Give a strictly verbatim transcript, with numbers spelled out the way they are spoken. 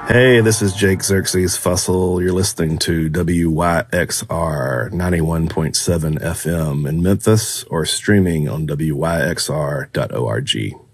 Hey, this is Jake Xerxes Fussell. You're listening to W Y X R ninety-one point seven F M in Memphis or streaming on W Y X R dot org.